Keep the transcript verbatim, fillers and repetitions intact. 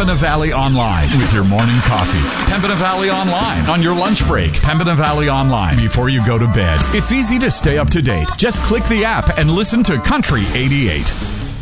Pembina Valley Online with your morning coffee. Pembina Valley Online on your lunch break. Pembina Valley Online before you go to bed. It's easy to stay up to date. Just click the app and listen to Country eighty-eight.